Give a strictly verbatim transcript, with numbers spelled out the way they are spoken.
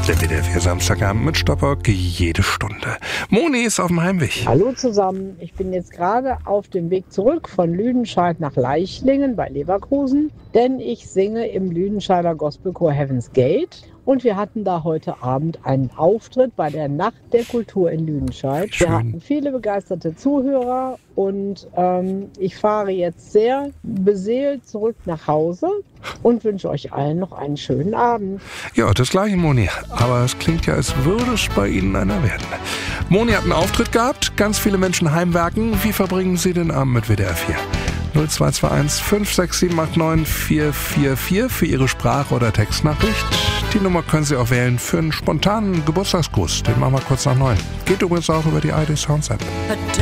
Der W D R vier Samstagabend mit Stoppock jede Stunde. Moni ist auf dem Heimweg. Hallo zusammen, ich bin jetzt gerade auf dem Weg zurück von Lüdenscheid nach Leichlingen bei Leverkusen, denn ich singe im Lüdenscheider Gospelchor Heaven's Gate. Und wir hatten da heute Abend einen Auftritt bei der Nacht der Kultur in Lüdenscheid. Schön. Wir hatten viele begeisterte Zuhörer und ähm, ich fahre jetzt sehr beseelt zurück nach Hause und wünsche euch allen noch einen schönen Abend. Ja, das gleiche, Moni. Aber es klingt ja, als würde es bei Ihnen einer werden. Moni hat einen Auftritt gehabt, ganz viele Menschen heimwerken. Wie verbringen Sie den Abend mit W D R vier? null zwei zwei eins fünf sechs sieben acht neun vier vier vier für Ihre Sprach- oder Textnachricht. Die Nummer können Sie auch wählen für einen spontanen Geburtstagsgruß. Den machen wir kurz nach neun. Geht übrigens auch über die I D Sounds App.